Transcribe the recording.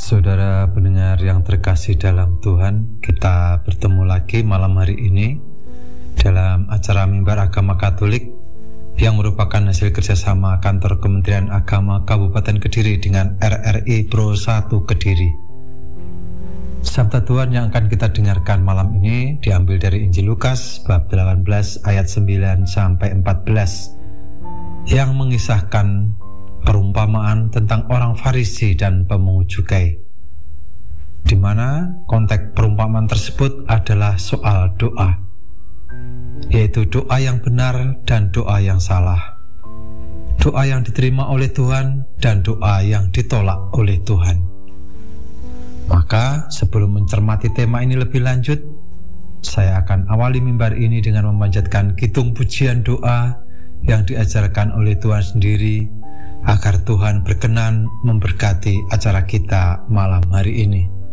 Saudara pendengar yang terkasih dalam Tuhan, kita bertemu lagi malam hari ini dalam acara Mimbar Agama Katolik yang merupakan hasil kerjasama Kantor Kementerian Agama Kabupaten Kediri dengan RRI Pro 1 Kediri. Sabda Tuhan yang akan kita dengarkan malam ini diambil dari Injil Lukas bab 18 ayat 9 sampai 14 yang mengisahkan perumpamaan tentang orang Farisi dan pemungut cukai, di mana konteks perumpamaan tersebut adalah soal doa, yaitu doa yang benar dan doa yang salah, doa yang diterima oleh Tuhan dan doa yang ditolak oleh Tuhan. Maka sebelum mencermati tema ini lebih lanjut, saya akan awali mimbar ini dengan memanjatkan kidung pujian doa yang diajarkan oleh Tuhan sendiri, agar Tuhan berkenan memberkati acara kita malam hari ini.